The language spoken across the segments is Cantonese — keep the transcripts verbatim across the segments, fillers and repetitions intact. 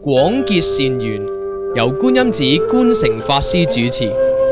廣結善緣，由觀音寺觀誠法師主持。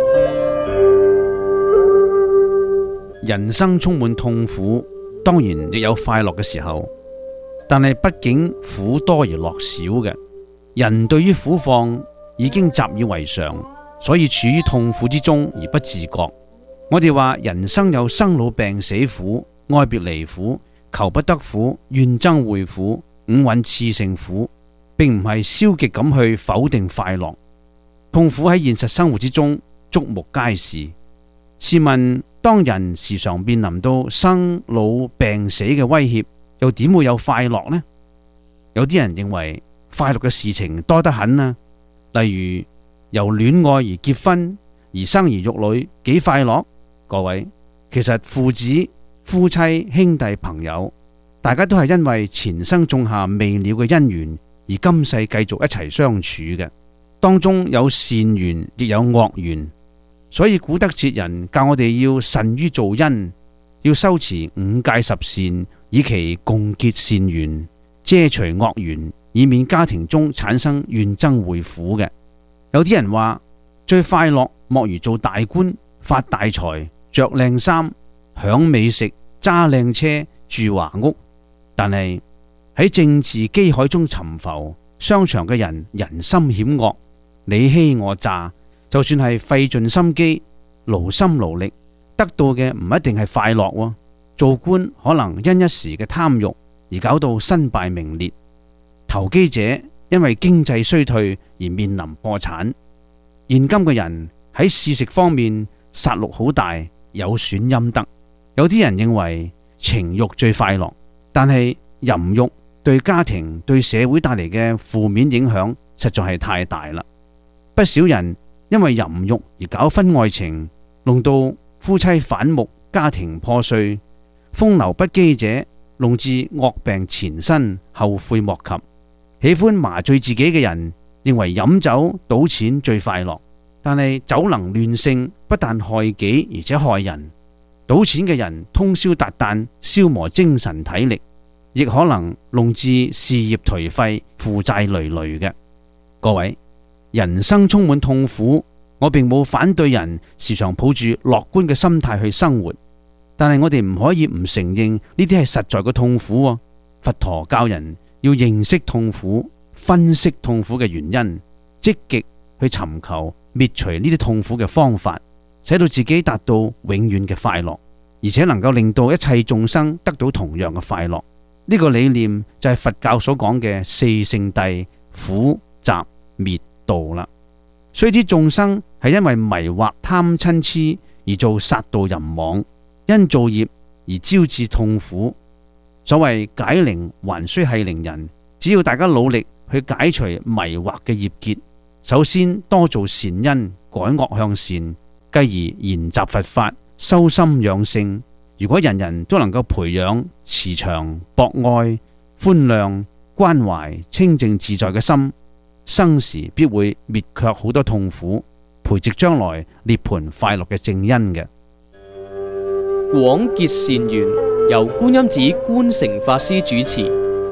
人生充滿痛苦，當然亦有快樂嘅時候，但係畢竟苦多而樂少嘅。人對於苦況已經習以為常，所以處於痛苦之中而不自覺。我哋話人生有生老病死苦、愛別離苦、求不得苦、怨憎會苦、五蘊熾盛苦，並唔係消極咁去否定快樂。痛苦喺現實生活之中觸目皆是。試問當人時常面臨到生老病死嘅威脅，又點會有快樂呢？有啲人認為快樂嘅事情多得很啊，例如由戀愛而結婚，而生兒育女，幾快樂？各位，其實父子、夫妻、兄弟、朋友，大家都係因為前生種下未了嘅因緣，而今世繼續一齊相處嘅，當中有善緣，亦有惡緣。所以古德哲人教我哋要慎於造因，要修持五戒十善，以期共結善緣，遮除惡緣，以免家庭中產生怨憎會苦嘅。有啲人話最快樂莫如做大官，發大財，着靚衫，享美食，揸靚車，住華屋。但係喺政治機海中沉浮，商場嘅人人心險惡，你欺我詐，就算係費盡心機，勞心勞力，得到嘅唔一定係快樂喎。做官可能因一時嘅貪欲而搞到身敗名裂，投機者因為經濟衰退而面臨破產。現今嘅人喺試食方面殺戮好大，有損陰德。有啲人認為情欲最快樂，但係淫欲對家庭對社會帶嚟嘅負面影響實在係太大啦。不少人因為淫欲而搞婚外情，弄到夫妻反目，家庭破碎。風流不羈者弄至惡病纏身，後悔莫及。喜歡麻醉自己嘅人認為飲酒賭錢最快樂，但係酒能亂性，不但害己而且害人。賭錢嘅人通宵達旦，消磨精神體力，亦可能弄至事業頹廢，負債累累嘅。各位，人生充滿痛苦，我並冇反對人時常抱住樂觀嘅心態去生活，但係我哋唔可以唔承認呢啲係實在嘅痛苦喎。佛陀教人要認識痛苦，分析痛苦嘅原因，積極去尋求滅除呢啲痛苦嘅方法，使到自己達到永遠嘅快樂，而且能夠令到一切眾生得到同樣嘅快樂。呢個理念就係佛教所講嘅四聖諦苦集滅道啦。雖知眾生係因為迷惑貪嗔癡而做殺盜淫妄，因造業而招致痛苦。所謂解鈴還須繫鈴人，只要大家努力去解除迷惑嘅業結，首先多做善因，改惡向善，繼而研習佛法，修心養性。如果人人都能夠培養慈祥、博愛、寬諒、關懷、清淨自在嘅心，生時必會滅卻好多痛苦，培植將來涅槃快樂嘅正因嘅。 廣結善緣，由觀音寺觀誠法師主持。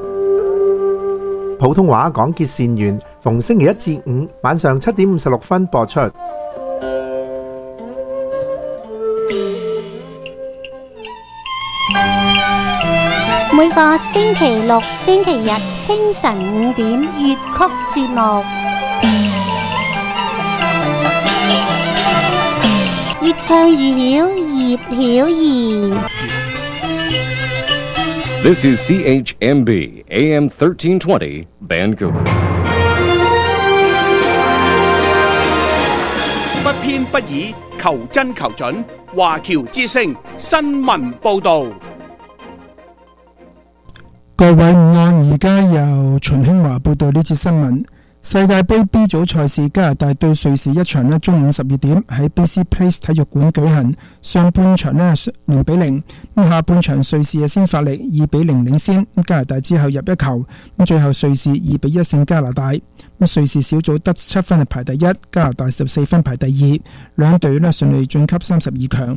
普通話廣結善緣，逢星期一至五晚上七點五十六分播出。 每個星期六、星期日清晨五點粵曲節目，越唱越曉，葉曉儀。 This is C H M B A M thirteen twenty Vancouver。 不偏不倚，求真求準，華僑之聲新聞報導。 各位午安，而家由秦興華報道呢節新聞。世界盃 B 組賽事，加拿大對瑞士一場呢，中午十二點喺 B C Place 體育館舉行。上半場呢零比零，咁下半場瑞士先發力二比零領先，加拿大之後入一球，咁最後瑞士二比一勝加拿大。咁瑞士小組得七分係排第一，加拿大十四分排第二，兩隊呢順利晉級三十二強。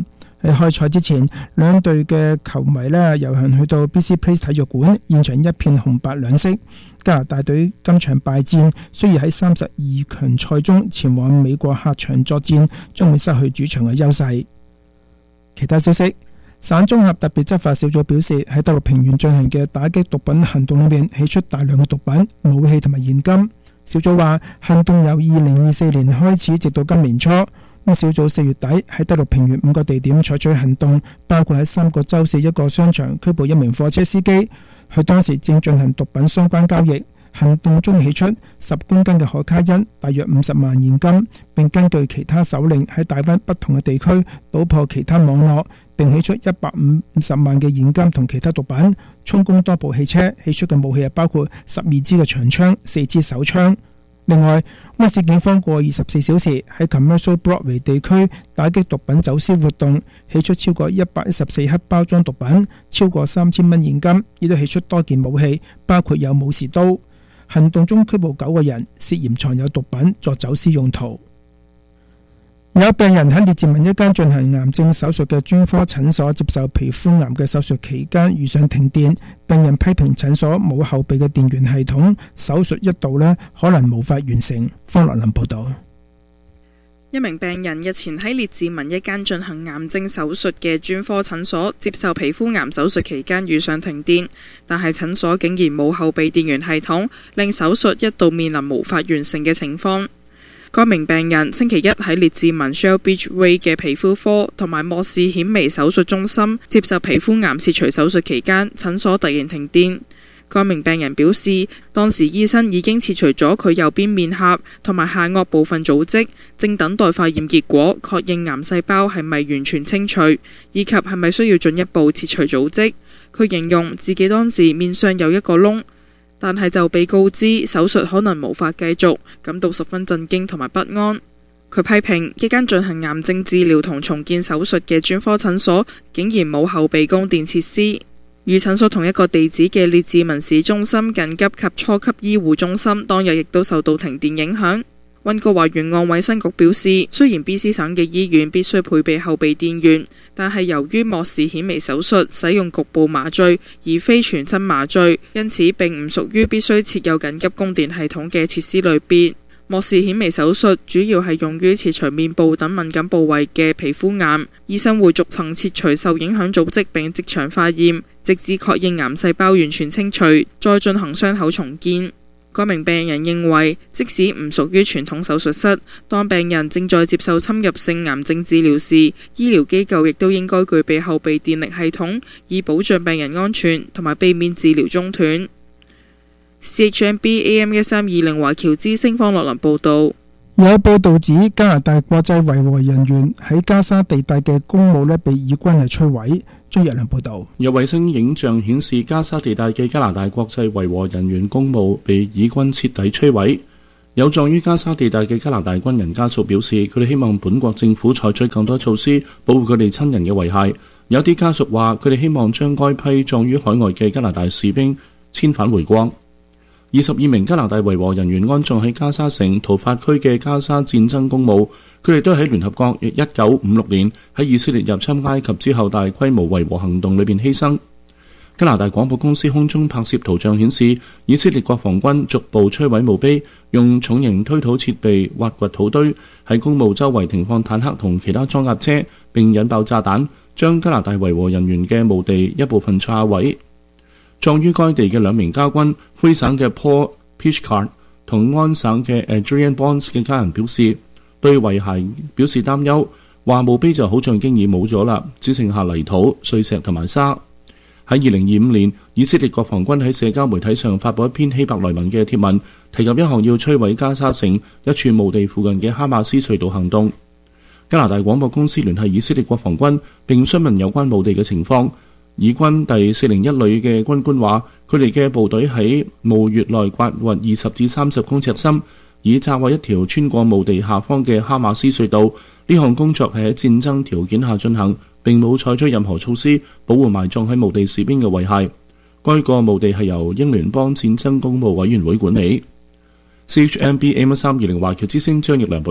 喺開賽之前，兩隊嘅球迷呢遊行去到 B C Place 體育館，現場一片紅白兩色。加拿大隊今場敗戰，雖然喺三十二強賽中前往美國客場作戰，將會失去主場嘅優勢。其他消息，省綜合特別執法小組表示，喺德陸平原進行嘅打擊毒品行動裏面起出大量嘅毒品、武器同埋現金。小組話行動由二零二四年開始，直到今年初。咁小組四月底喺德陸平原五個地點採取行動，包括喺三個州市一個商場拘捕一名貨車司機，佢當時正進行毒品相關交易。行動中起出十公斤嘅可卡因，大約五十萬現金，並根據其他手令喺大灣不同嘅地區搗破其他網絡，並起出一百五十萬嘅現金同其他毒品，充公多部汽車。起出嘅武器係包括十二支嘅長槍、四支手槍。另外，威士警方過二十四小時喺 Commercial Broadway 地區打擊毒品走私活動，起出超過一百一十四克包裝毒品，超過三千蚊現金，亦都起出多件武器，包括有武士刀。行動中拘捕九個人，涉嫌藏有毒品作走私用途。有病人喺列治文一間進行癌症手術嘅專科診所接受皮膚癌嘅手術期間遇上停電，病人批評診所冇後備嘅電源系統，手術一度呢可能無法完成。方樂林報道。 一名病人日前喺列治文一間進行癌症手術嘅專科診所接受皮膚癌手術期間遇上停電，但係診所竟然冇後備電源系統，令手術一度面臨無法完成嘅情況。該名病人星期一喺列治文 Shell Beach Way 嘅皮膚科同埋莫氏顯微手術中心接受皮膚癌切除手術期間，診所突然停電。該名病人表示，當時醫生已經切除咗佢右邊面頰同埋下顎部分組織，正等待化驗結果，確認癌細胞係咪完全清除，以及係咪需要進一步切除組織。佢形容自己當時面上有一個窿，但係就被告知手術可能無法繼續，感到十分震驚同埋不安。佢批評一間進行癌症治療同重建手術嘅專科診所竟然冇後備供電設施。與診所同一個地址嘅列治文市中心緊急及初級醫護中心當日亦都受到停電影響。溫哥華沿岸衛生局表示，雖然 B C 省嘅醫院必須配備後備電源，但係由於莫氏顯微手術使用局部麻醉而非全身麻醉，因此並唔屬於必須設有緊急供電系統嘅設施類別。莫氏顯微手術主要係用於切除面部等敏感部位嘅皮膚癌，醫生會逐層切除受影響組織並即場化驗，直至確認癌細胞完全清除，再進行傷口重建。該名病人認為，即使唔屬於傳統手術室，當病人正在接受侵入性癌症治療時，醫療機構亦都應該具備後備電力系統，以保障病人安全同埋避免治療中斷。C H M B A M 一三二零華僑之聲方樂林報道。 有報道指加拿大國際維和人員喺加沙地帶嘅公墓呢被以軍係摧毀。張若良報道。 有衛星影像顯示，加沙地帶嘅加拿大國際維和人員公墓被以軍徹底摧毀。有葬於加沙地帶嘅加拿大軍人家屬表示，佢哋希望本國政府採取更多措施保護佢哋親人嘅遺骸。有啲家屬話，佢哋希望將該批葬於海外嘅加拿大士兵遷返回國。二十二名加拿大維和人員安葬喺加沙城圖法區嘅加沙戰爭公墓，佢哋都喺聯合國一九五六年喺以色列入侵埃及之後大規模維和行動裏邊犧牲。加拿大廣播公司空中拍攝圖像顯示，以色列國防軍逐步摧毀墓碑，用重型推土設備挖掘土堆，喺公墓周圍停放坦克同其他裝甲車，並引爆炸彈，將加拿大維和人員嘅墓地一部分炸毀。葬於該地嘅兩名家軍，魁省嘅 Paul Pichard 同安省嘅 Adrian Bonds 嘅家人表示，對遺骸表示擔憂，話墓碑就好像經已冇咗啦，只剩下泥土、碎石同埋沙。喺二零二五年，以色列國防軍喺社交媒體上發布一篇希伯來文嘅貼文，提及一項要摧毀加沙城一處墓地附近嘅哈馬斯隧道行動。加拿大廣播公司聯繫以色列國防軍並詢問有關墓地嘅情況。以軍第四零一旅嘅軍官話，佢哋嘅部隊喺墓穴內挖掘二十至三十公尺深，以炸毀一條穿過墓地下方嘅哈馬斯隧道。呢項工作係喺戰爭條件下進行，並冇採取任何措施保護埋葬喺墓地士兵嘅遺骸。該個墓地係由英聯邦戰爭公墓委員會管理。C H M B A M 三二零華僑之聲張奕良報道。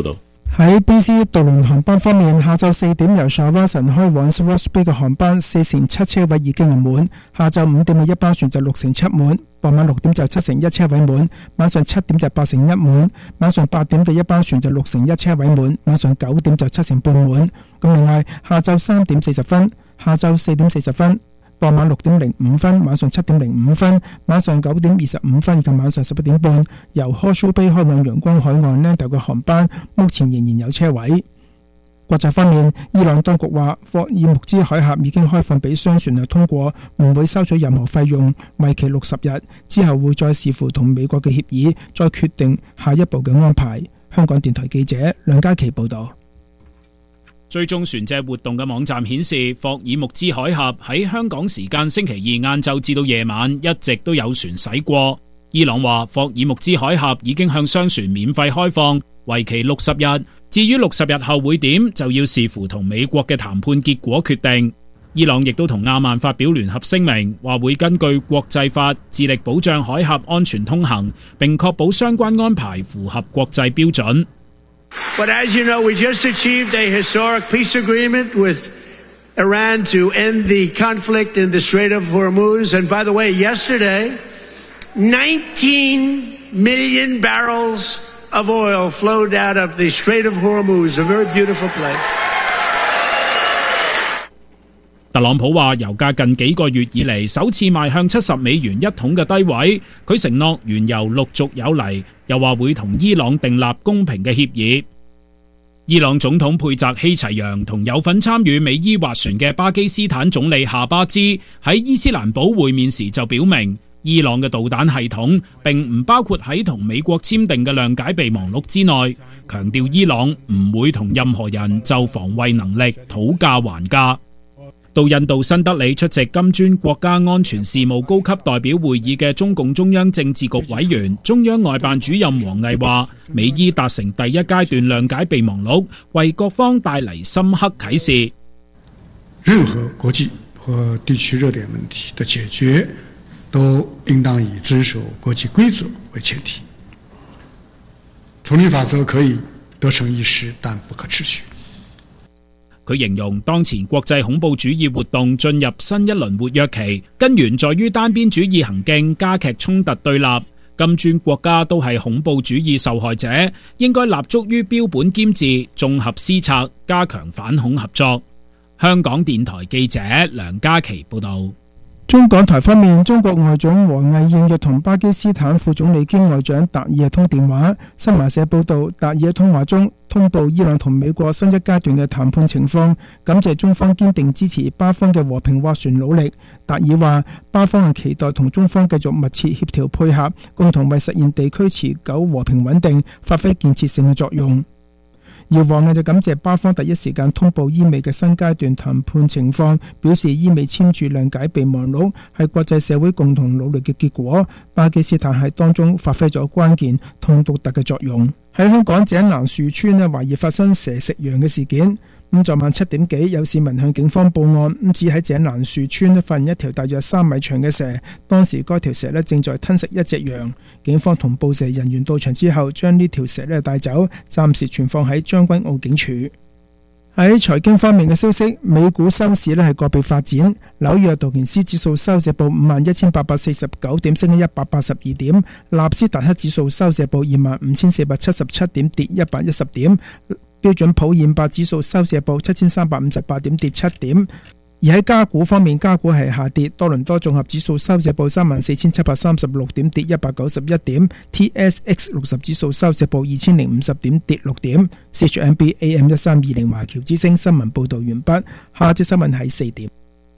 喺 B C 渡輪航班方面，下晝四點由 Shawson 開往 Ross Bay 嘅航班，四成七車位已經係滿；下晝五點嘅一班船就六成七滿，傍晚六點就七成一車位滿，晚上七點就八成一滿，晚上八點嘅一班船就六成一車位滿，晚上九點就七成半滿。咁另外，下晝三點四十分、下晝四點四十分、傍晚六點零五分、晚上七點零五分、晚上九點二十五分以及晚上十一點半，由 Horseshoe Bay 開往陽光海岸呢度嘅航班，目前仍然有車位。國際方面，伊朗當局話霍爾木茲海峽已經開放俾商船通過，唔會收取任何費用，為期六十日，之後會再視乎同美國嘅協議，再決定下一步嘅安排。香港電台記者梁嘉琪報導。 追蹤船隻活動嘅網站顯示，霍爾木茲海峽喺香港時間星期二晏晝至到夜晚一直都有船駛過。伊朗話霍爾木茲海峽已經向商船免費開放，為期六十日。至於六十日後會點，就要視乎同美國嘅談判結果決定。伊朗亦都同阿曼發表聯合聲明，話會根據國際法致力保障海峽安全通行，並確保相關安排符合國際標準。 But as you know, we just achieved a historic peace agreement with Iran to end the conflict in the Strait of Hormuz. And by the way, yesterday, nineteen million barrels of oil flowed out of the Strait of Hormuz, a very beautiful place. 特朗普話油價近幾個月以嚟首次邁向七十美元一桶嘅低位，佢承諾原油陸續有嚟，又話會同伊朗訂立公平嘅協議。伊朗總統佩澤希齊揚同有份參與美伊斡旋嘅巴基斯坦總理夏巴茲喺伊斯蘭堡會面時就表明，伊朗嘅導彈系統並唔包括喺同美國簽訂嘅諒解備忘錄之內，強調伊朗唔會同任何人就防衛能力討價還價。到印度新德里出席金磚國家安全事務高級代表會議嘅中共中央政治局委員、中央外辦主任王毅話，美伊達成第一階段諒解備忘錄，為各方帶嚟深刻啟示。 任何國際和地區熱點問題的解決，都應當以遵守國際規則為前提。叢林法則可以得逞一時，但不可持續。 佢形容當前國際恐怖主義活動進入新一輪活躍期，根源在於單邊主義行徑加劇衝突對立。金磚國家都係恐怖主義受害者，應該立足於標本兼治，綜合施策，加強反恐合作。香港電台記者梁嘉琪報道。 中港台方面，中國外長王毅應約同巴基斯坦副總理兼外長達爾通電話。新華社報道，達爾喺通話中通報伊朗同美國新一階段嘅談判情況，感謝中方堅定支持巴方嘅和平斡旋努力。達爾話，巴方係期待同中方繼續密切協調配合，共同為實現地區持久和平穩定發揮建設性嘅作用。而王毅就感謝巴方第一時間通報伊美嘅新階段談判情況，表示伊美簽署諒解備忘錄係國際社會共同努力嘅結果，巴基斯坦喺當中發揮咗關鍵同獨特嘅作用。喺香港井欄樹村呢，懷疑發生蛇食羊嘅事件。咁昨晚七點幾，有市民向警方報案，咁指喺井欄樹村呢發現一條大約三米長嘅蛇，當時該條蛇呢正在吞食一隻羊。警方同捕蛇人員到場之後，將呢條蛇呢帶走，暫時存放喺將軍澳警署。喺財經方面嘅消息，美股收市呢係個別發展，紐約道瓊斯指數收市報五萬一千八百四十九點，升一百八十二點；納斯達克指數收市報二萬五千四百七十七點，跌一百一十點。標準普爾五百指數收市報七千三百五十八點，跌七點。而喺加股方面，加股係下跌，多倫多綜合指數收市報三萬四千七百三十六點，跌一百九十一點。T S X 六十指數收市報二千零五十點，跌六點。C H M B A M 一三二零華僑之聲新聞報道完畢，下節新聞喺四點。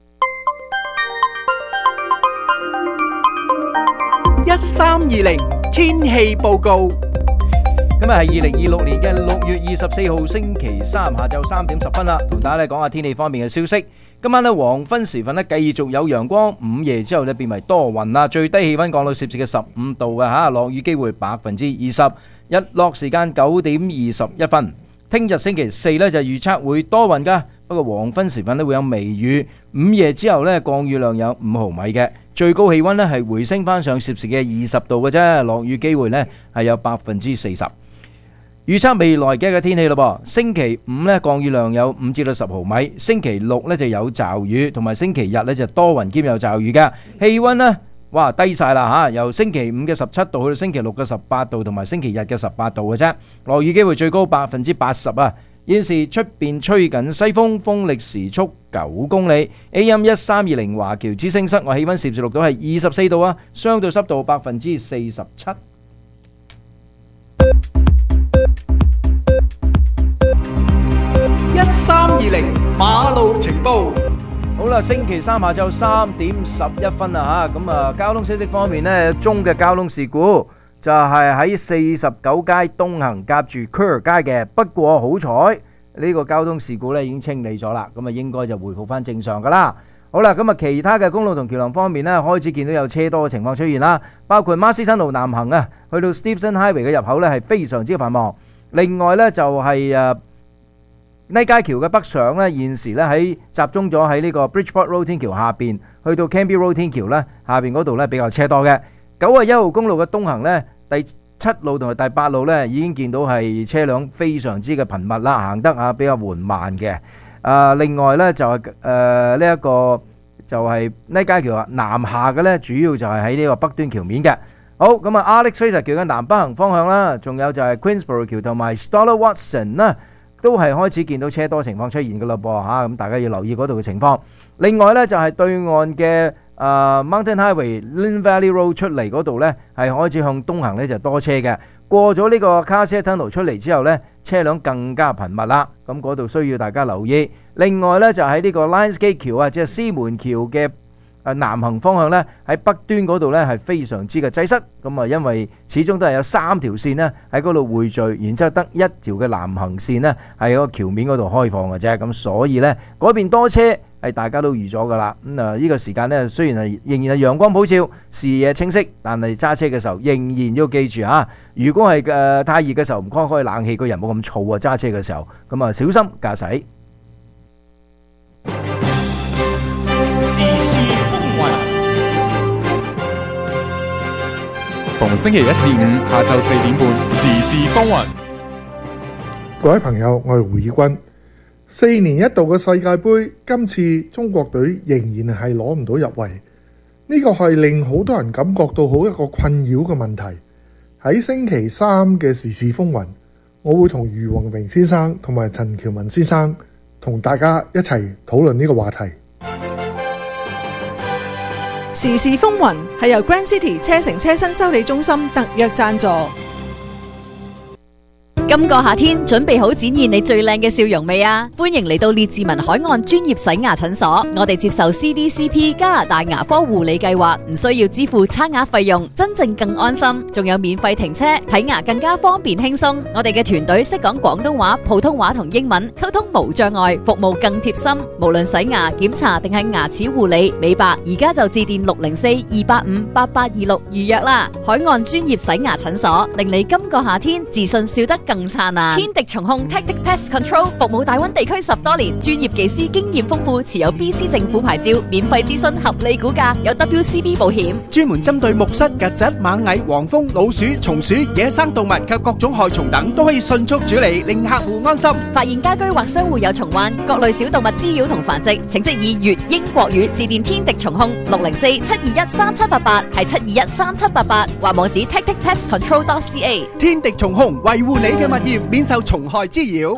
一三二零天氣報告。今日係二零二六年嘅六月二十四號星期三下晝三點十分啦，同大家咧講下天氣方面嘅消息。今晚咧黃昏時分咧繼續有陽光，午夜之後咧變為多雲啦，最低氣溫降到攝氏嘅十五度嘅吓，落雨機會百分之二十，日落時間九點二十一分。聽日星期四咧就預測會多雲噶，不過黃昏時分咧會有微雨，午夜之後咧降雨量有五毫米嘅，最高氣溫咧係回升翻上攝氏嘅二十度嘅啫，落雨機會咧係有百分之四十。 預測未來嘅一個天氣咯噃，星期五呢降雨量有五至到十毫米，星期六呢就有驟雨，同埋星期日呢就多雲兼有驟雨嘅。氣溫呢，哇低晒啦嚇，由星期五嘅十七度去到星期六嘅十八度，同埋星期日嘅十八度嘅啫。落雨機會最高百分之八十啊！現時出邊吹緊西風，風力時速九公里。A M 一三二零華僑之聲室外氣溫攝氏錄到係二十四度啊，相對濕度百分之四十七。 一三二零馬路情報。 好啦，星期三下晝三點十一分啊吓，咁啊交通消息方面呢，中嘅交通事故就係喺四十九街東行夾住 Kerr 街嘅，不過好彩呢個交通事故呢已經清理咗啦，咁啊應該就回復翻正常噶啦。好啦，咁啊其他嘅公路同橋梁方面呢，開始見到有車多嘅情況出現啦，包括馬斯敦路南行啊，去到 Steveston Highway 嘅入口呢係非常之繁忙。另外呢，就係誒呢街橋嘅北上呢，現時呢喺集中咗喺呢個 Bridgeport Road 天橋下邊，去到 Cambie Road 天橋呢下邊嗰度呢比較車多嘅。九十一號公路嘅東行呢，第七路同埋第八路呢已經見到係車輛非常之嘅頻密啦，行得啊比較緩慢嘅。啊，另外呢，就係誒呢一個就係呢街橋啊南下嘅呢，主要就係喺呢個北端橋面嘅。好，咁啊 Alex Fraser 橋嘅南北行方向啦，仲有就係 Queensborough 橋同埋 Stoller Watson 啦，都係開始見到車多情況出現嘅嘞噃嚇，咁大家要留意嗰度嘅情況。另外呢，就係對岸嘅誒 Mountain Highway Lynn Valley Road 出嚟嗰度呢，係開始向東行呢就多車嘅。過咗呢個 Cartier Tunnel 出嚟之後呢，車輛更加頻密啦，咁嗰度需要大家留意。另外呢，就喺呢個 Lionsgate 橋啊，即係獅門橋嘅南行方向呢，喺北端嗰度呢係非常之嘅擠塞，咁啊因為始終都係有三條線呢喺嗰度匯聚，然之後得一條嘅南行線呢喺個橋面嗰度開放嘅啫，咁所以呢嗰邊多車係大家都預咗噶啦。咁啊呢個時間呢，雖然係仍然係陽光普照，視野清晰，但係揸車嘅時候仍然要記住嚇，如果係誒太熱嘅時候唔開開冷氣，個人冇咁燥啊，揸車嘅時候咁啊小心駕駛。 逢星期一至五下晝四點半，時事風雲。 各位朋友，我係胡以軍。四年一度嘅世界盃，今次中國隊仍然係攞唔到入圍，呢個係令好多人感覺到好一個困擾嘅問題。喺星期三嘅時事風雲，我會同余宏榮先生同埋陳喬文先生同大家一齊討論呢個話題。 時事風雲係由 Grand City 車城車身修理中心特約贊助。 今個夏天準備好展現你最靚嘅笑容未啊？歡迎嚟到列治文海岸專業洗牙診所，我哋接受 C D C P 加拿大牙科護理計劃，唔需要支付差額費用，真正更安心，仲有免費停車，睇牙更加方便輕鬆。我哋嘅團隊識講廣東話、普通話同英文，溝通無障礙，服務更貼心。無論洗牙、檢查定係牙齒護理、美白，而家就致電六零四二八五八八二六預約啦。海岸專業洗牙診所，令你今個夏天自信笑得更燦爛。天敵蟲控 Tactic Pest Control 服務大灣地區十多年，專業技師經驗豐富，持有 B C 政府牌照，免費諮詢，合理估價，有 W C B 保險， 專門針對木虱、曱甴、螞蟻、黃蜂、老鼠、松鼠、野生動物及各種害蟲等，都可以迅速處理，令客戶安心。 發現家居或商戶有蟲患、各類小動物滋擾同繁殖，請即以粵英國語致電天敵蟲控六零四七二一三七八八，係七二一三七八八，或網址 tactic pest control dot c a。 天敵蟲控維護你嘅物業免受蟲害滋擾，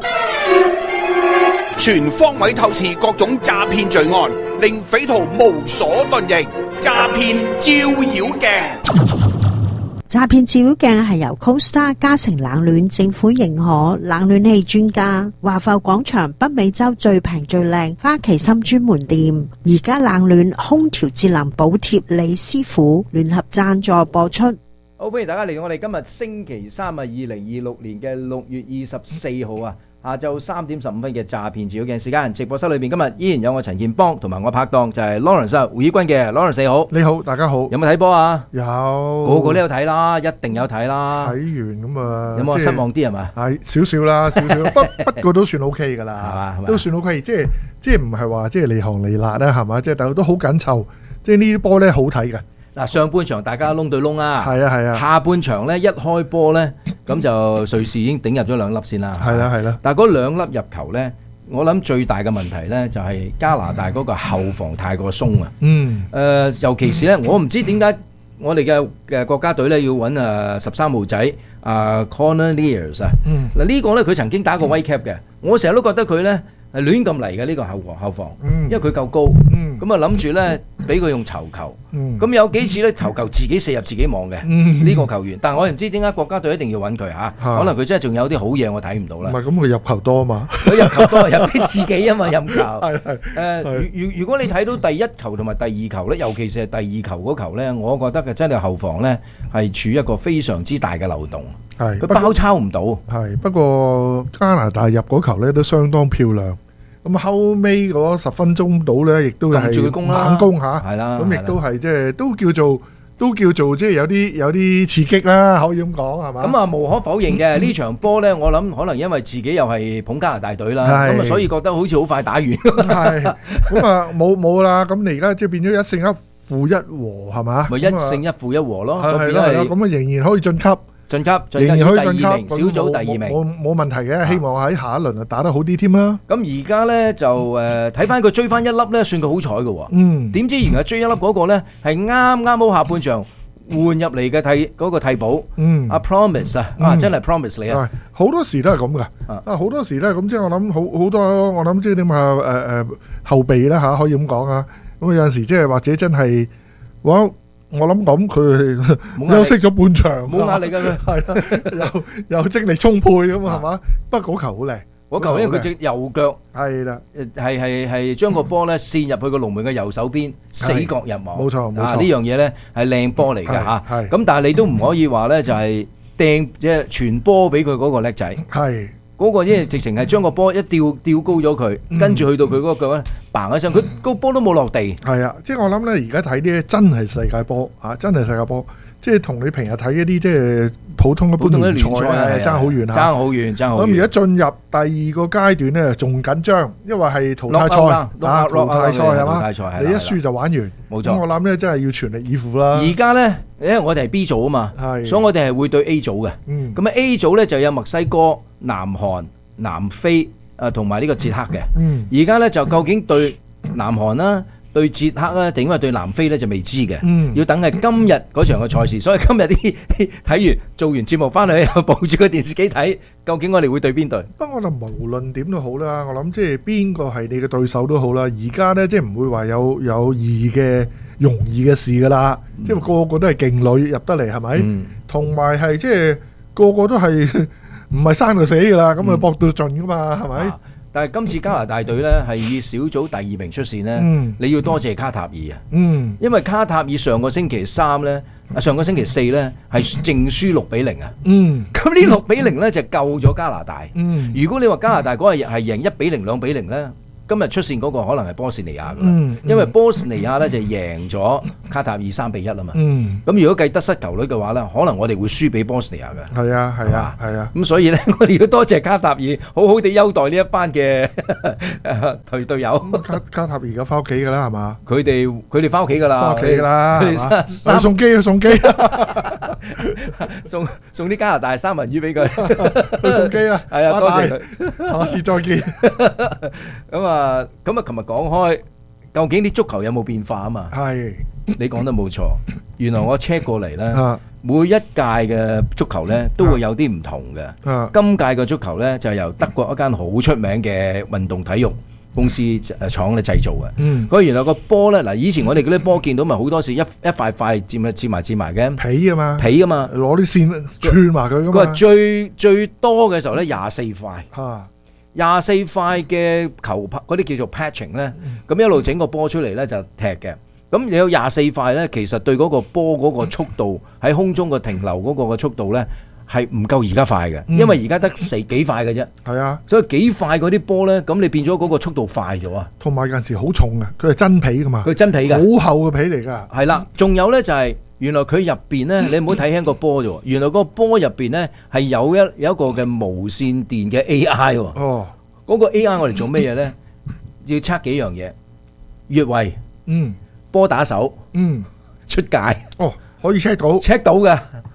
全方位透視各種詐騙罪案，令匪徒無所遁形。詐騙照妖鏡， 詐騙照妖鏡係由 CoStar 嘉誠冷暖政府認可冷暖氣專家華埠廣場北美洲最平最靚花旗參專門店，而家冷暖空調節能補貼李師傅聯合贊助播出。 好，歡迎大家嚟到我哋今日星期三啊，二零二六年嘅六月二十四號啊，下晝三點十五分嘅詐騙照妖鏡時間，直播室裏邊今日依然有我陳建邦同埋我拍檔就係 Lawrence 胡以軍嘅 Lawrence， 你好， 你好，大家好， 有冇睇波啊？ 有， 個個都有睇啦，一定有睇啦。 睇完咁啊， 有冇失望啲係嘛？ 係少少啦，少少，不不過都算 OK 噶啦，係嘛，都算 OK，即係即係唔係話即係離行離辣啦，係嘛，即係大家都好緊湊，即係呢啲波咧好睇嘅。 嗱，上半場大家窿對窿啊， 係啊係啊， 下半場咧一開波咧咁就瑞士已經頂入咗兩粒先啦。 係啦係啦。 但係嗰兩粒入球咧，我諗最大嘅問題咧就係加拿大嗰個後防太過鬆啊。 嗯。 誒，尤其是咧，我唔知點解我哋嘅嘅國家隊咧要揾誒十三號仔啊 Connor Lears 啊。 嗯。 嗱呢個咧佢曾經打過威 cap 嘅，我成日都覺得佢咧係亂咁嚟嘅呢個後防後防，因為佢夠高。 嗯。 咁啊諗住咧俾佢用頭球。 嗯。 咁有幾次咧頭球自己射入自己網嘅呢個球員，但係我唔知點解國家隊一定要揾佢嚇，可能佢真係仲有啲好嘢我睇唔到啦。 唔係咁，佢入球多啊嘛。 佢入球多，入俾自己啊嘛，任球。 係係。 誒，如如如果你睇到第一球同埋第二球咧，尤其是係第二球嗰球咧，我覺得嘅真係後防咧係處於一個非常之大嘅漏洞。 係。 佢包抄唔到。 係，不過加拿大入嗰球咧都相當漂亮。咁後尾嗰十分鐘到咧，亦都係猛攻嚇， 係啦。 咁亦都係即係都叫做都叫做即係有啲有啲刺激啦，可以咁講係嘛？ 咁啊，無可否認嘅呢場波咧，我諗可能因為自己又係捧加拿大隊啦，咁啊，所以覺得好似好快打完。 係，咁啊冇冇啦，咁你而家即係變咗一勝一負一和係嘛？ 咪一勝一負一和咯， 係啦係啦，咁啊仍然可以晉級。 晉級，仍然可以晉級， 小組第二名， 冇冇問題嘅。希望喺下一輪啊打得好啲添啦。 咁而家咧就誒睇翻佢追翻一粒咧，算佢好彩嘅喎。 嗯。 點知原來追一粒嗰個咧係啱啱好下半場換入嚟嘅替嗰個替補。 嗯。 阿 Promise 啊，啊真係 Promise 你啊。 好多時都係咁噶。啊好多時咧咁即係我諗好好多我諗即係點啊誒誒後備啦嚇可以咁講啊。咁有陣時即係或者真係我。我諗咁佢休息咗半場， 冇壓力㗎佢， 係啦，又又精力充沛咁啊，係嘛？不過嗰球好靚， 嗰球因為佢隻右腳係啦， 係係係將個波咧線入去個龍門嘅右手邊，死角入網。 冇錯冇錯， 呢樣嘢咧係靚波嚟㗎嚇。 係咁，但係你都唔可以話咧就係掟即係傳波俾佢嗰個叻仔。 係。 嗰個因為直情係將個波一吊吊高咗佢，跟住去到佢嗰個腳咧嘭一聲，佢個波都冇落地。 係啊，即係我諗咧，而家睇啲真係世界波啊，真係世界波，即係同你平日睇一啲即係普通嘅普通嘅聯賽啊，爭好遠啊， 爭好遠，爭好遠。 咁而家進入第二個階段咧，仲緊張，因為係淘汰賽啊，淘汰賽係嘛？你一輸就玩完。 冇錯。 咁我諗咧，真係要全力以赴啦。 而家咧，因為我哋係 B 組啊嘛，所以我哋係會對 A 組嘅。 嗯。 咁啊 A 組咧就有墨西哥、南韓、南非啊，同埋呢個捷克嘅。 嗯。 而家咧就究竟對南韓啦、對捷克啦，定因為對南非咧就未知嘅。 嗯。 要等係今日嗰場嘅賽事，所以今日啲睇完做完節目翻去又抱住個電視機睇，究竟我哋會對邊隊？ 不過我諗無論點都好啦，我諗即係邊個係你嘅對手都好啦。而家咧即係唔會話有有易嘅容易嘅事噶啦，即係個個都係勁女入得嚟係咪？同埋係即係個個都係。唔係生就死㗎啦，咁啊搏到盡㗎嘛，係咪？ 但係今次加拿大隊呢係以小組第二名出線呢， 嗯、 你要多謝卡塔爾啊， 嗯、 因為卡塔爾上個星期三呢，上個星期四呢係淨輸六比零啊，咁呢六比零呢就救咗加拿大。 嗯、 如果你話加拿大嗰日係贏一比零、兩比零呢？今日出線嗰個可能係波士尼亞㗎啦， 嗯、 因為波士尼亞咧就贏咗卡塔爾三比一啊嘛。咁、 嗯、 如果計得失球率嘅話咧，可能我哋會輸俾波士尼亞嘅。 係啊，係啊，係啊。 咁所以咧，我哋要多謝卡塔爾，好好地優待呢一班嘅隊隊友。 卡卡塔爾而家翻屋企㗎啦，係嘛？ 佢哋佢哋翻屋企㗎啦， 翻屋企㗎啦。 佢哋三送機啊，送機， 送送啲加拿大三文魚俾佢， 去送機啦。 係啊，多謝佢， 下次再見。 咁啊〜啊，咁啊！琴日講開，究竟啲足球有冇變化啊？嘛， 係你講得冇錯。原來我 check 過嚟咧，每一屆嘅足球咧都會有啲唔同嘅。今屆嘅足球咧就係由德國一間好出名嘅運動體育公司誒廠咧製造嘅。嗯，佢原來個波咧嗱，以前我哋嗰啲波見到咪好多時一一塊塊佔埋佔埋佔埋嘅皮啊嘛， 皮啊嘛， 攞啲線串埋佢㗎嘛。 佢話最最多嘅時候咧廿四塊。 嚇！ 廿四塊嘅球拍嗰啲叫做 patching 咧，咁一路整個波出嚟咧就踢嘅。咁你有廿四塊咧，其實對嗰個波嗰個速度喺空中嘅停留嗰個嘅速度咧係唔夠而家快嘅，因為而家得四幾塊嘅啫。 係啊， 所以幾塊嗰啲波咧，咁你變咗嗰個速度快咗啊。 同埋有陣時好重嘅，佢係真皮噶嘛， 佢真皮㗎， 好厚嘅皮嚟㗎。 係啦，仲有咧就係、是。原來佢入邊咧，你唔好睇輕個波啫喎。原來嗰個波入邊咧係有一有一個嘅無線電嘅 A I 喎。 哦。 嗰個 A I 我哋做咩嘢咧？要測幾樣嘢，越位， 嗯， 波打手， 嗯， 出界， 哦，可以 check 到 ，check 到嘅，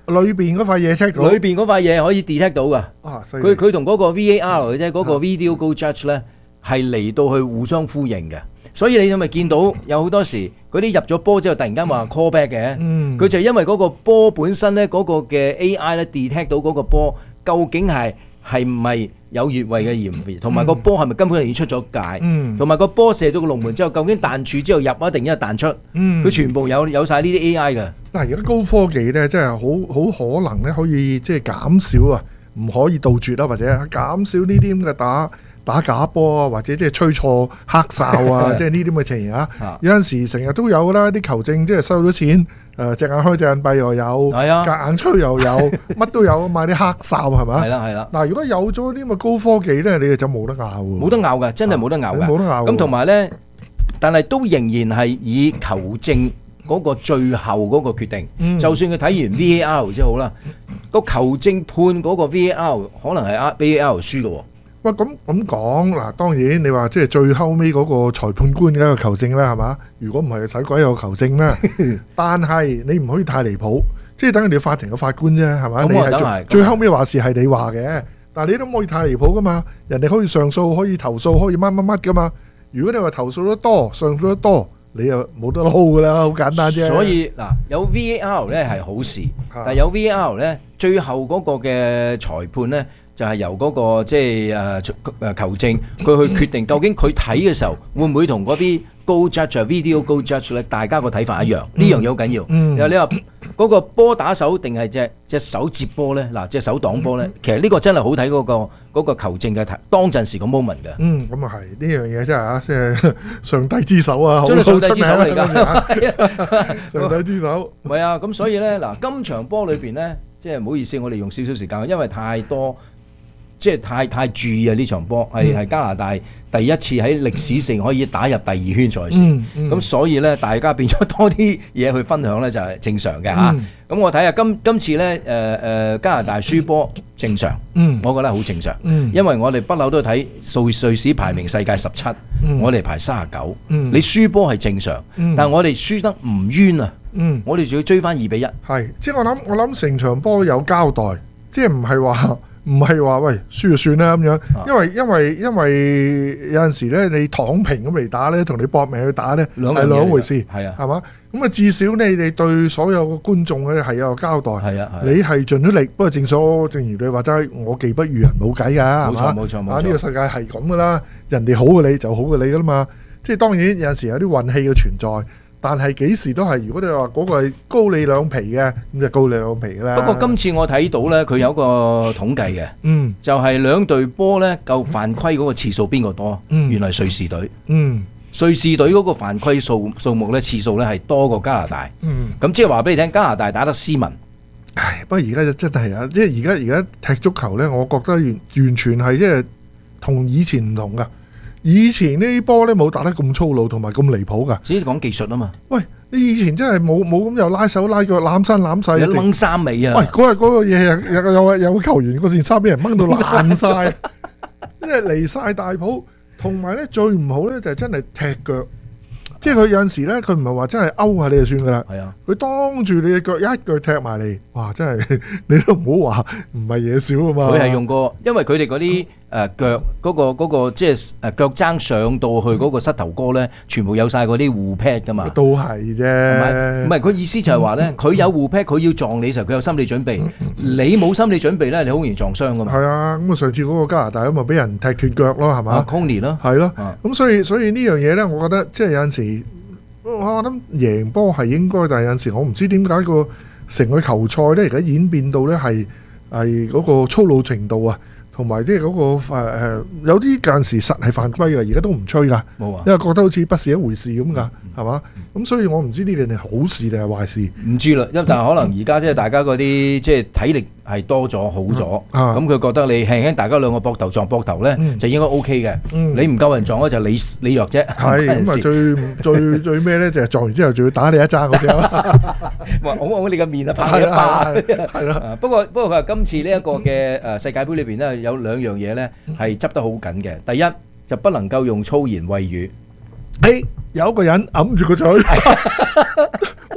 裏邊嗰塊嘢 check 到， 裏邊嗰塊嘢可以 detect 到噶。 啊，犀利佢佢同嗰個 V A R 嘅啫，嗰個 Video Goal Judge 咧係嚟到去互相呼應嘅。所以你咪見到有好多時嗰啲入咗波之後，突然間話 call back 嘅，佢、 嗯、 就係因為嗰個波本身咧，嗰個嘅 A I 咧 detect 到嗰個波究竟係係唔係有越位嘅嫌疑，同埋個波係咪根本已經出咗界，同埋個波射咗個龍門之後，究竟彈柱之後入一定一彈出，佢、嗯、全部有有曬呢啲 A I 嘅。 嗱，而家高科技咧，真係好好可能咧，可以即係減少啊，唔可以杜絕啦，或者減少呢啲咁嘅打。打假波啊，或者即係吹錯黑哨啊，即係呢啲咁嘅情形啊。有陣時成日都有啦，啲球證即係收咗錢，誒隻眼開隻眼閉又有，夾硬吹又有，乜都有，買啲黑哨係咪？ 係啦係啦。 嗱，如果有咗啲咁嘅高科技咧，你就冇得拗喎。 冇得拗㗎，真係冇得拗㗎。 冇得拗。 咁同埋咧，但係都仍然係以球證嗰個最後嗰個決定。嗯、就算佢睇完 V A R 之後好啦，個球證判嗰個 V A R 可能係 V A R 輸嘅喎。 喂，咁咁講嗱，當然你話即係最後尾嗰個裁判官嘅一個球證啦，係嘛？如果唔係使鬼有球證咩？但係你唔可以太離譜，即係等佢哋法庭嘅法官啫，係嘛？你係最後尾話事係你話嘅，但係你都唔可以太離譜噶嘛。人哋可以上訴，可以投訴，可以乜乜乜噶嘛。如果你話投訴得多，上訴得多，你又冇得撈噶啦，好簡單啫。 所以嗱，有 V A R 咧係好事，但係有 V A R 咧，最後嗰個嘅裁判咧。就係由嗰個即係誒誒球證佢去決定究竟佢睇嘅時候會唔會同嗰啲 Goal Judge、Video Goal Judge 咧，大家個睇法一樣，呢樣嘢好緊要。然後你話嗰個波打手定係隻隻手接波咧？嗱，隻手擋波咧，其實呢個真係好睇嗰個嗰個球證嘅當陣時個 moment 嘅。 嗯，咁啊係呢樣嘢真係啊，即係上帝之手啊， 真係上帝之手嚟㗎， 上帝之手。 唔係啊，咁所以咧嗱，今場波裏邊咧，即係唔好意思，我哋用少少時間，因為太多。即係太太注意啊！呢場波係係加拿大第一次喺歷史性可以打入第二圈賽事，咁、嗯嗯、所以咧大家變咗多啲嘢去分享咧就係正常嘅嚇。咁、嗯、我睇下今今次咧誒誒加拿大輸波正常，嗯、我覺得好正常，嗯、因為我哋不嬲都睇瑞瑞士排名世界十七、嗯，我哋排三十九，你輸波係正常，嗯、但係我哋輸得唔冤啊，嗯、我哋仲要追翻二比一。 係，即係我諗我諗成場波有交代，即係唔係話。唔係話喂輸就算啦咁樣，因為因為因為有陣時咧你躺平咁嚟打咧，同你搏命去打咧係兩回事，係啊，係嘛？咁啊至少你哋對所有嘅觀眾咧係有個交代，係啊，你係盡咗力。不過正所正如你話齋，我技不如人冇計㗎，係嘛？冇錯冇錯冇錯。啊呢個世界係咁噶啦，人哋好過你就好過你㗎啦嘛。即係當然有陣時有啲運氣嘅存在。但係幾時都係，如果你話嗰個係高你兩皮嘅，咁就高你兩皮嘅啦。 不過今次我睇到呢，佢有個統計嘅，嗯，就係兩隊波呢夠犯規嗰個次數邊個多？嗯，原來瑞士隊，嗯，瑞士隊嗰個犯規數數目呢次數呢係多過加拿大，嗯，咁即係話俾你聽，加拿大打得斯文。 唉，不過而家就真係啊，即係而家而家踢足球呢，我覺得完完全係即係同以前唔同噶。以前呢啲波咧冇打得咁粗魯同埋咁離譜噶， 只係講技術啊嘛。 喂，你以前真係冇冇咁又拉手拉腳攬身攬勢， 有掹衫尾啊！ 喂，嗰日嗰個嘢有有有個球員嗰件衫俾人掹到爛晒，即係離晒大譜。同埋咧最唔好咧就係真係踢腳，即係佢有陣時咧佢唔係話真係勾下你就算噶啦，係啊，佢當住你嘅腳一腳踢埋嚟，哇！真係你都唔好話唔係嘢少啊嘛。 佢係用過，因為佢哋嗰啲。誒腳嗰個嗰個即係誒腳踭上到去嗰個膝頭哥咧，全部有曬嗰啲護 pad 噶嘛。 都係啫。 唔係佢意思就係話咧，佢有護 pad，佢要撞你時候佢有心理準備。你冇心理準備咧，你好容易撞傷噶嘛。 係啊，咁啊上次嗰個加拿大咁啊俾人踢斷腳咯，係嘛 ？Conley 咯， 係咯。咁所以所以呢樣嘢咧，我覺得即係有陣時，我諗贏波係應該，但係有陣時我唔知點解個成個球賽咧而家演變到咧係係嗰個粗魯程度啊。同埋即係嗰個誒、呃、有啲間時實係犯規嘅，而家都唔吹噶，冇啊，因為覺得好似不是一回事咁噶，係嘛？咁所以我唔知呢件係好事定係壞事。 唔知啦，因為但係可能而家即係大家嗰啲即係體力係多咗好咗，咁佢覺得你輕輕大家兩個膊頭撞膊頭咧，就應該 O K 嘅。你唔夠人撞咧就你你弱啫。 係咁啊，最最最咩咧？就係撞完之後仲要打你一揸嗰隻。 哇！好好你個面啊，拍你一巴。係咯。不過不過佢話今次呢一個嘅誒世界盃裏邊咧有兩樣嘢咧係執得好緊嘅。第一就不能夠用粗言穢語。 誒有一個人揞住個嘴。哇！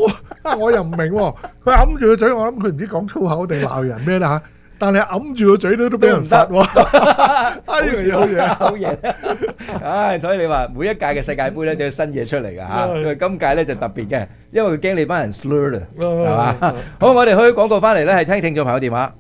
啊，我又唔明喎，佢揞住個嘴，我諗佢唔知講粗口定鬧人咩啦嚇。但係揞住個嘴都都俾人罰喎。啊，呢樣嘢好嘢， 好嘢。唉，所以你話每一屆嘅世界盃咧都有新嘢出嚟㗎嚇。因為今屆咧就特別嘅，因為佢驚你班人 slur 啊，係嘛？好，我哋去廣告翻嚟咧，係聽聽眾朋友電話。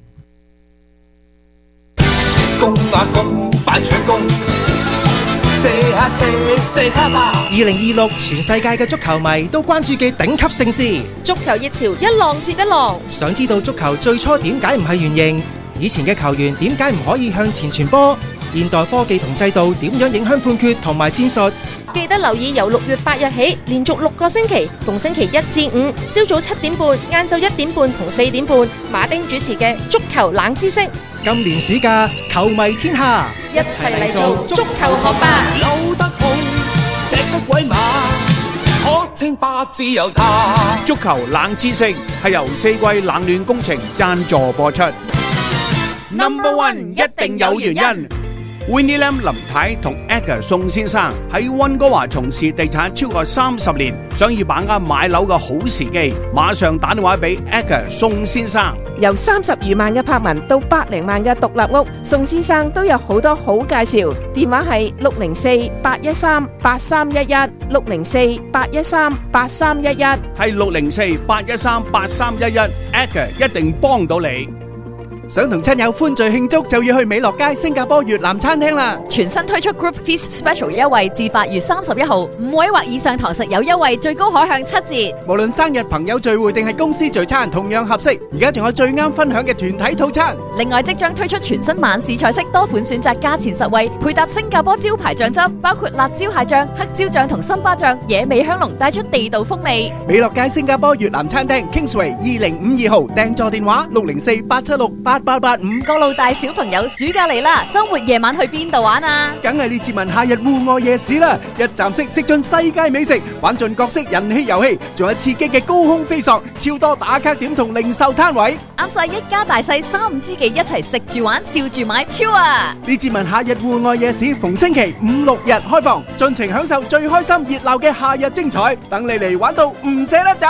公啊公，快搶攻！射啊射，射他吧！ 二零二六全世界嘅足球迷都關注嘅頂級盛事， 足球熱潮一浪接一浪。 想知道足球最初點解唔係圓形？以前嘅球員點解唔可以向前傳波？現代科技同制度點樣影響判決同埋戰術？ 記得留意由六月八日起，連續六個星期，逢星期一至五，朝早七點半、晏晝一點半同四點半，馬丁主持嘅足球冷知識。 今年暑假，球迷天下， 一齊嚟做足球學霸。 扭得好，隻得鬼馬，可稱霸自由他。 足球冷知識係由四季冷暖工程贊助播出。Number One 一定有原因。Winnie Lam 林太同 Edgar 宋先生喺溫哥華從事地產超過三十年，想要把握買樓嘅好時機，馬上打電話俾 Edgar 宋先生。 由三十餘萬嘅柏文到百零萬嘅獨立屋，宋先生都有好多好介紹。電話係六零四八一三八三一一，六零四八一三八三一一， 係六零四八一三八三一一 ，Edgar 一定幫到你。 想同親友歡聚慶祝，就要去美樂街新加坡越南餐廳啦！ 全新推出 Group Feast Special 優惠，至八月三十一號，五位或以上堂食有優惠，最高可享七折。 無論生日、朋友聚會定係公司聚餐，同樣合適。而家仲有最啱分享嘅團體套餐。 另外，即將推出全新晚市菜式，多款選擇，價錢實惠，配搭新加坡招牌醬汁，包括辣椒蟹醬、黑椒醬同森巴醬，野味香濃，帶出地道風味。 美樂街新加坡越南餐廳 Kingsway 二零五二號，訂座電話六零四八七六八八八五。 各路大小朋友，暑假嚟啦！周末夜晚去邊度玩啊？ 梗係列治文夏日戶外夜市啦！一站式食盡世界美食，玩盡各式人氣遊戲，仲有刺激嘅高空飛索，超多打卡點同零售攤位， 啱晒一家大細三五知己一齊食住玩，笑住買，超啊！ 列治文夏日戶外夜市逢星期五六日開放，盡情享受最開心熱鬧嘅夏日精彩，等你嚟玩到唔捨得走。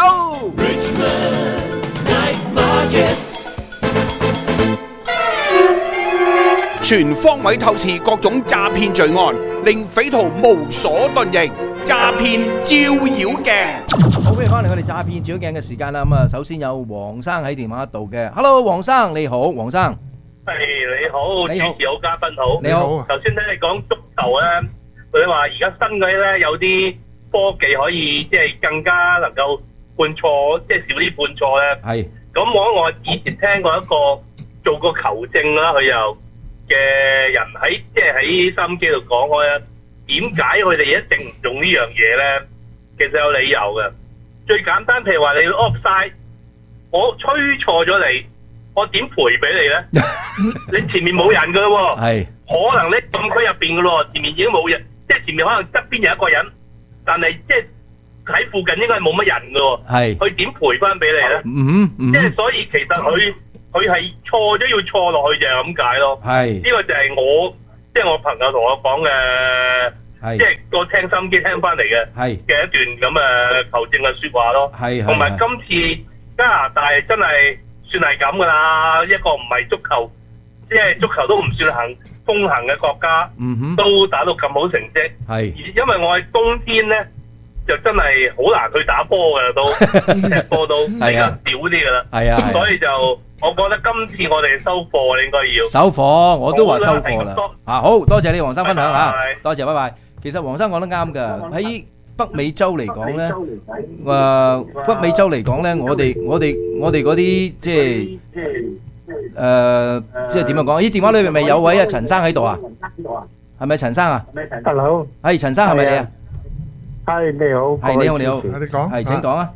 全方位透視各種詐騙罪案，令匪徒無所遁形。詐騙照妖鏡。 好，歡迎翻嚟我哋詐騙照妖鏡嘅時間啦。咁啊，首先有黃生喺電話度嘅。Hello， 黃生你好，黃生。 係你好， 你好， 主持好，嘉賓好。 你好。 頭先聽你講足球咧，佢話而家新嗰啲咧有啲科技可以即係更加能夠判錯，即係少啲判錯咧。 係。咁我我以前聽過一個做過球證啦，佢又。嘅人喺即係喺收音機度講開咧，點解佢哋一定唔用呢樣嘢咧？其實有理由嘅。最簡單，譬如話你 offside，我吹錯咗你，我點賠俾你咧？你前面冇人噶咯喎， 係可能你禁區入邊噶咯，前面已經冇人，即係前面可能側邊有一個人，但係即係喺附近應該係冇乜人噶喎， 係佢點賠翻俾你咧？ 嗯嗯， 即係所以其實佢。佢係錯咗要錯落去就係咁解咯， 係呢個就係我即係我朋友同我講嘅，即係個聽收音機聽翻嚟嘅， 係嘅一段咁嘅求證嘅説話咯， 係同埋今次加拿大真係算係咁噶啦，一個唔係足球，即係足球都唔算行風行嘅國家， 嗯哼， 都打到咁好成績， 係， 因為我係冬天咧。就真係好難去打波㗎，都踢波都比較少啲㗎啦。 係啊， 所以就我覺得今次我哋收貨，你應該要收貨，我都話收貨啦。啊，好多謝你黃生分享嚇，多謝，拜拜。其實黃生講得啱㗎，喺北美洲嚟講咧，誒北美洲嚟講咧，我哋我哋我哋嗰啲即係誒即係點樣講？咦，電話裏面咪有位啊陳生喺度啊？係咪陳生啊 ？Hello， 係陳生係咪你啊？ 係你好， 係你好你好， 你講， 係請講啊！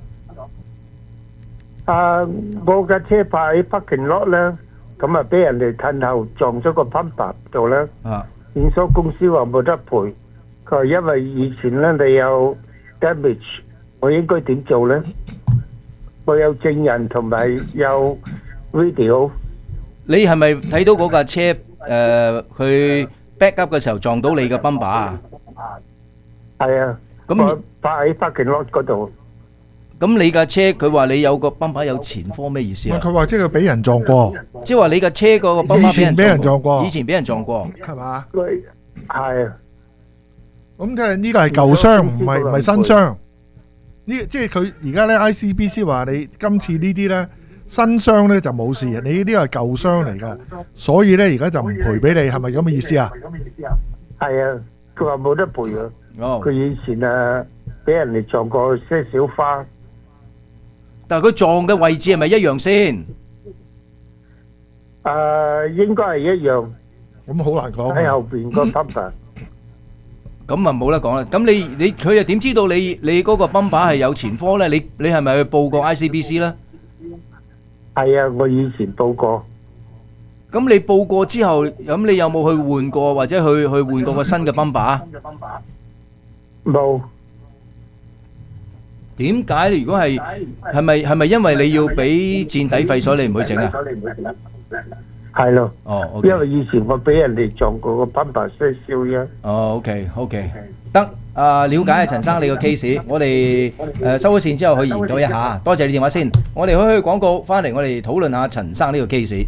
啊，我架車泊喺 parking lot 咧，咁啊俾人哋褪後撞咗個 bumper 度咧， 啊， 驗收公司話冇得賠，佢話因為以前咧你有 damage，我應該點做咧？我有證人同埋有 video。 你係咪睇到嗰架車誒佢 back up 嘅時候撞到你嘅 bumper 啊？ 係啊。咁泊喺 parking lot 嗰度。 咁你架車佢話你有個泵把有前科咩意思啊？ 佢話即係佢俾人撞過， 即係話你架車嗰個泵把以前俾人撞過， 以前俾人撞過， 係嘛？ 係啊。 咁即係呢個係舊傷，唔係唔係新傷。呢即係佢而家咧 I C B C 話你今次呢啲咧新傷咧就冇事，你呢啲係舊傷嚟㗎，所以咧而家就唔賠俾你，係咪咁嘅意思啊？ 係啊，佢話冇得賠啊。 哦， 佢以前啊俾人哋撞過些少花， 但係佢撞嘅位置係咪一樣先？ 誒，應該係一樣。 咁好難講。 喺後邊個 bumper。 咁啊冇得講啦。咁你你佢又點知道你你嗰個 bumper 係有前科咧？你你係咪去報過 I C B C 咧？ 係啊，我以前報過。 咁你報過之後，咁你有冇去換過或者去去換過個新嘅 bumper？ 冇。 點解？如果係係咪係咪因為你要俾墊底費，所以你唔去整啊？ 係咯。 哦， 因為以前我俾人哋撞過個 bumper 些少啫。 哦，OK OK，得。啊，了解啊，陳生你個 case，我哋誒收咗線之後去研究一下。多謝你電話先，我哋開開廣告，翻嚟我哋討論下陳生呢個 case。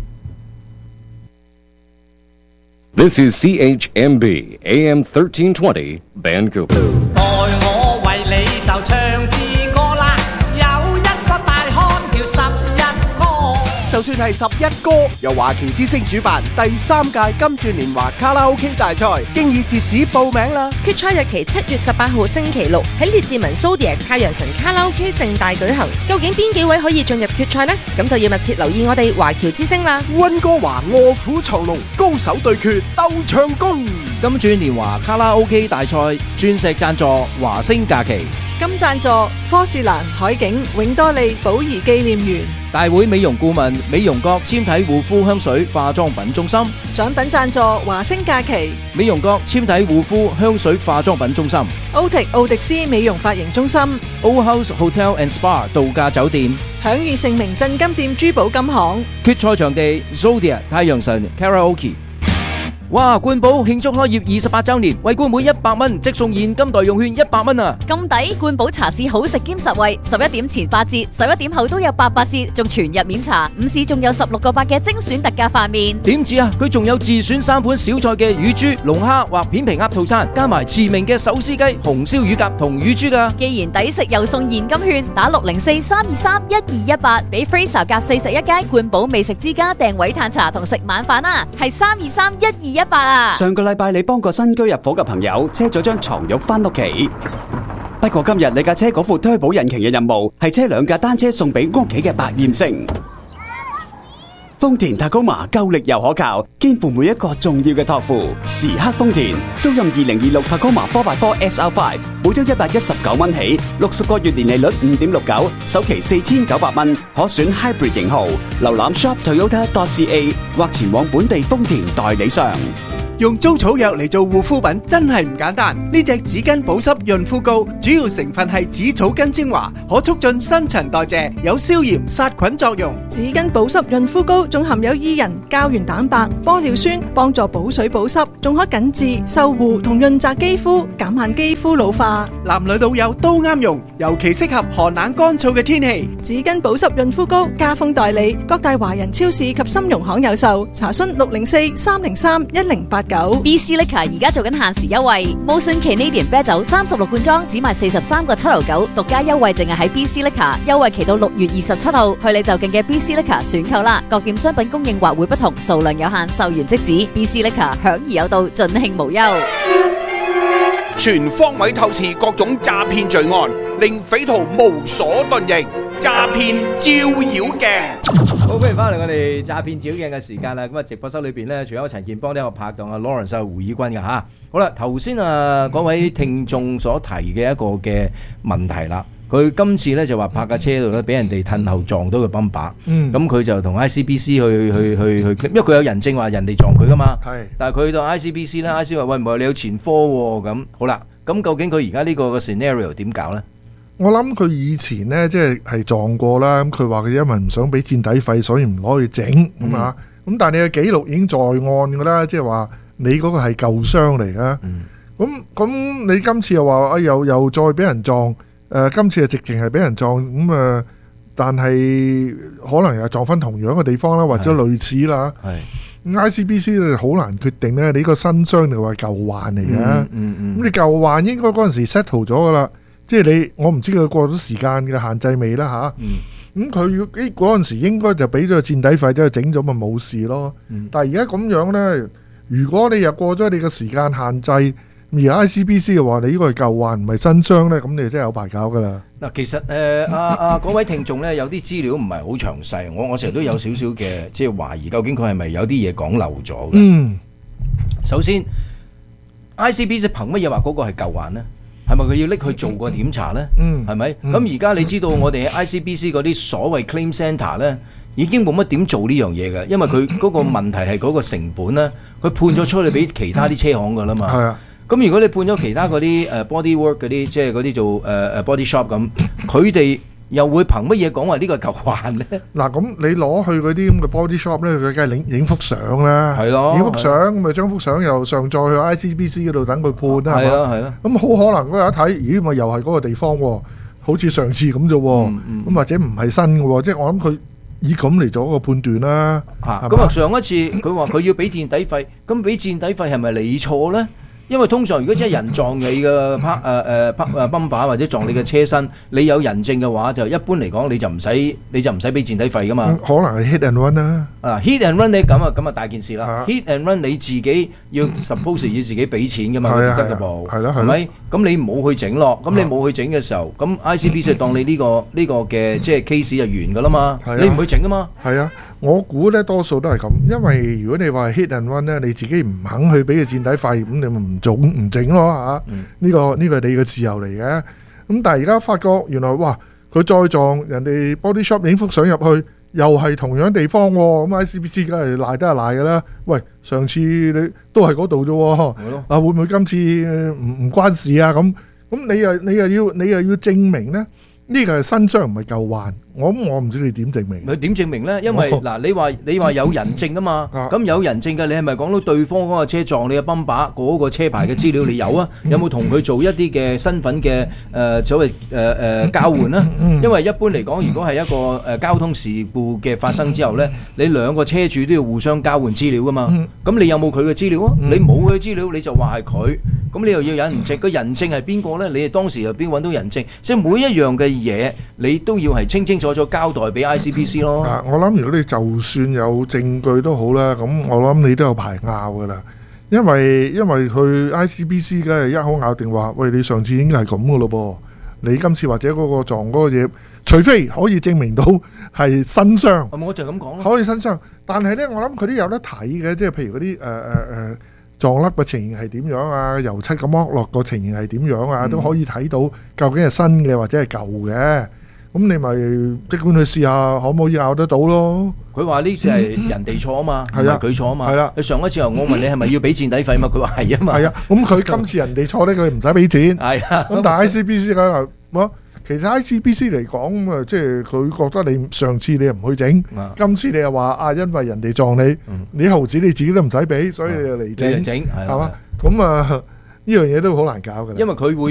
This is C H M B A M thirteen twenty Vancouver。 待我為你就唱支歌啦，有一個大漢叫十一哥。 就算係十一哥，由華僑之星主辦第三屆金鑽年華卡拉 OK 大賽，經已截止報名啦。 決賽日期七月十八號星期六喺列治文 Zodiac 太陽神卡拉 OK 盛大舉行。究竟邊幾位可以進入決賽呢？咁就要密切留意我哋華僑之星啦。 溫哥華臥虎藏龍，高手對決鬥唱功。 金鑽年華卡拉 OK 大賽鑽石贊助華星假期， 金贊助科士蘭海景永多利寶儀紀念園。 大會美容顧問美容閣纖體護膚香水化妝品中心， 獎品贊助華星假期， 美容閣纖體護膚香水化妝品中心， 歐迪奧迪斯美容髮型中心， Old House Hotel and Spa 度假酒店， 享譽盛名鎮金店珠寶金行。 決賽場地 Zodiac 太陽神 Karaoke。哇！冠寶慶祝開業二十八週年，為冠滿一百蚊即送現金代用券一百蚊啊！ 咁抵，冠寶茶市好食兼實惠，十一點前八折，十一點後都有八八折，仲全日免茶。午市仲有十六個八嘅精選特價飯麵。 點止啊！佢仲有自選三款小菜嘅乳豬、龍蝦或片皮鴨套餐，加埋馳名嘅手撕雞、紅燒乳鴿同乳豬㗎。 既然抵食又送現金券，打六零四三二三一二一八，俾 Fraser 夾四十一街冠寶美食之家訂位嘆茶同食晚飯啊！係三二三一二一八啊！ 上個禮拜你幫個新居入伙嘅朋友車咗張床褥返屋企，不過今日你架車嗰副推保引擎嘅任務係車兩架單車送俾屋企嘅百厭星。豐田塔高馬夠力又可靠，肩負每一個重要嘅託付。時刻豐田，租賃二零二六塔高馬 four by four S R five， 每周一百一十九蚊起，六十個月年利率五點六九，首期四千九百蚊，可選 Hybrid 型號。瀏覽 shop toyota dot c a 或前往本地豐田代理商。 用租草藥嚟做護膚品真係唔簡單。呢隻紙巾保濕潤膚膏主要成分係紫草根精華，可促進新陳代謝，有消炎殺菌作用。 紙巾保濕潤膚膏仲含有伊人、膠原蛋白、玻尿酸，幫助補水補濕，仲可緊致、修護同潤澤肌膚，減慢肌膚老化。 男女老幼都啱用，尤其適合寒冷乾燥嘅天氣。 紙巾保濕潤膚膏家豐代理，各大華人超市及金融行有售。查詢六零四三零三一零八。 B C Liquor 而家做緊限時優惠，Molson Canadian 啤酒三十六罐裝只賣四十三個七毫九，獨家優惠淨係喺 B C Liquor， 優惠期到六月二十七號，去你就近嘅 B C Liquor 選購啦。各店商品供應或會不同，數量有限，售完即止。B C Liquor 享而有道，盡興無憂。 全方位透視各種詐騙罪案，令匪徒無所遁形。詐騙照妖鏡， 好歡迎翻嚟我哋詐騙照妖鏡嘅時間啦！咁啊，直播室裏邊咧，除咗陳健邦呢個拍檔啊 Lawrence 啊胡以軍嘅吓。好啦，頭先啊嗰位聽眾所提嘅一個嘅問題啦，佢今次咧就話泊架車度咧，俾人哋褪後撞到個泵把，咁佢就同 I C B C 去去去去，因為佢有人證話人哋撞佢噶嘛， 係，但係佢到 I C B C 咧 ，I C 話喂唔係你有前科喎，咁好啦，咁究竟佢而家呢個嘅 scenario 點搞咧？ 我諗佢以前呢，即係係撞過啦。咁佢話佢因為唔想俾墊底費，所以唔攞去整咁啊。咁但係你嘅記錄已經在案噶啦，即係話你嗰個係舊傷嚟噶。咁咁你今次又話啊，又又再俾人撞， 誒今次係直情係俾人撞咁啊，但係可能又撞翻同樣嘅地方啦，或者類似啦。 係。 咁 I C B C 咧好難決定咧，你個新傷定話舊患嚟嘅。咁、 嗯嗯、 你舊患應該嗰陣時 settle 咗噶啦，即係你我唔知佢過咗時間嘅限制未啦吓。咁佢誒嗰陣時應該就俾咗個墊底費，即係整咗咪冇事咯。嗯、但係而家咁樣咧，如果你又過咗你嘅時間限制，而 I C B C 嘅話，你呢個係舊患唔係新傷咧，咁你真係有排搞噶啦。 嗱，其實誒阿阿嗰位聽眾咧，有啲資料唔係好詳細，我我成日都有少少嘅即係懷疑，究竟佢係咪有啲嘢講漏咗嘅？ 嗯， 首先 I C B C 憑乜嘢話嗰個係舊患咧？係咪佢要拎去做個檢查咧？ 嗯， 係咪？咁而家你知道我哋喺 I C B C 嗰啲所謂 claim centre 咧，已經冇乜點做呢樣嘢嘅，因為佢嗰個問題係嗰個成本咧，佢判咗出去俾其他啲車行噶啦嘛。係啊。咁如果你判咗其他嗰啲誒 body work 嗰啲，即係嗰啲做誒誒 body shop 咁，佢哋又會憑乜嘢講話呢個舊患咧？ 嗱，咁你攞去嗰啲咁嘅 body shop 咧，佢梗係影影幅相啦， 係咯， 影幅相咁咪將幅相又上載去 I C B C 嗰度等佢判啦， 係咯係咯。 咁好可能嗰日一睇，咦咪又係嗰個地方喎，好似上次咁啫喎，咁或者唔係新嘅喎，即係我諗佢以咁嚟做一個判斷啦。 嚇，咁啊上一次佢話佢要俾墊底費，咁俾墊底費係咪你錯咧？因為通常如果真係人撞你嘅拍誒誒拍誒泵把或者撞你嘅車身，你有人證嘅話，就一般嚟講你就唔使你就唔使俾墊底費噶嘛。 可能係 hit and run 啦。 啊 hit and run 你咁啊咁啊大件事啦。hit and run 你自己要 suppose 要自己俾錢噶嘛，嗰啲得嘅部係啦係咪？咁你冇去整咯，咁你冇去整嘅時候，咁 I C B C 當你呢個呢個嘅即係 case 就完噶啦嘛。你唔去整啊嘛。 係啊。我估咧多數都係咁，因為如果你話 hit and run 咧，你自己唔肯去俾佢墊底費，咁你咪唔做唔整咯嚇。呢、嗯呢個呢、呢個係你嘅自由嚟嘅。咁但係而家發覺原來哇，佢再撞人哋 body shop 影幅相入去，又係同樣地方喎。咁 I C B C 梗係賴得係賴嘅啦。喂，上次你都係嗰度啫喎。啊，會唔會今次唔唔關事啊？咁咁你又你又要你又要證明咧？呢個係新傷唔係舊患，我咁我唔知你點證明。 佢點證明咧？因為嗱，你話你話有人證啊嘛，咁有人證嘅，你係咪講到對方嗰個車撞你嘅泵把嗰個車牌嘅資料你有啊？有冇同佢做一啲嘅身份嘅誒所謂誒誒交換啊？因為一般嚟講，如果係一個誒交通事故嘅發生之後咧，你兩個車主都要互相交換資料噶嘛。咁你有冇佢嘅資料啊？你冇佢資料，你就話係佢，咁你又要有人證。個人證係邊個咧？你哋當時又邊揾到人證？即係每一樣嘅嘢，你都要係清清楚楚交代俾 I C B C 咯。 啊，我諗如果你就算有證據都好啦，咁我諗你都有排拗噶啦，因為因為佢 I C B C 梗係一口咬定話，喂，你上次應該係咁噶咯噃，你今次或者嗰個撞嗰個嘢，除非可以證明到係新傷， 我就咁講咯， 可以新傷，但係咧，我諗佢都有得睇嘅，即係譬如嗰啲誒誒誒撞甩嘅情形係點樣啊，油漆咁剝落個情形係點樣啊，都可以睇到究竟係新嘅或者係舊嘅。咁你咪即管去試下，可唔可以拗得到咯？ 佢話呢次係人哋錯啊嘛，唔係佢錯啊嘛。 係啊， 你上一次我問你係咪要俾墊底費嘛？佢話係啊嘛。 係啊，咁佢今次人哋錯咧，佢唔使俾錢。 係啊， 咁但係 I C B C 梗係話，其實 I C B C 嚟講咁啊，即係佢覺得你上次你又唔去整，今次你又話啊，因為人哋撞你，你毫子你自己都唔使俾，所以你就嚟整， 整係嘛？咁啊。呢樣嘢都好難搞㗎。 因為佢會